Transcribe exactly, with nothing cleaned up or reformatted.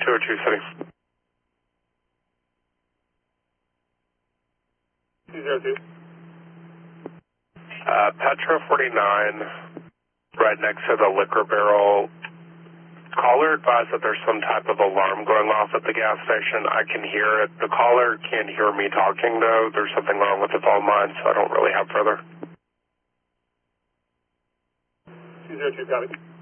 two oh two City. two zero two. Uh, Petro forty-nine, right next to the liquor barrel. Caller advised that there's some type of alarm going off at the gas station. I can hear it. The caller can't hear me talking, though. There's something wrong with the phone line, so I don't really have further. two zero two, copy.